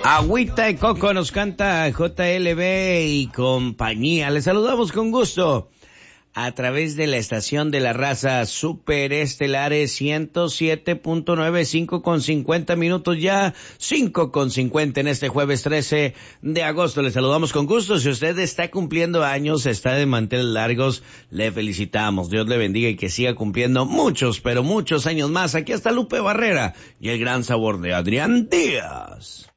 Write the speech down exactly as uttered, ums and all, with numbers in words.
Agüita de Coco nos canta J L B y compañía. Les saludamos con gusto a través de la estación de la raza Superestelares ciento siete punto nueve, cinco con cincuenta minutos ya, cinco con cincuenta en este jueves trece de agosto. Les saludamos con gusto. Si usted está cumpliendo años, está de manteles largos, le felicitamos. Dios le bendiga y que siga cumpliendo muchos, pero muchos años más. Aquí está Lupe Barrera y el gran sabor de Adrián Díaz.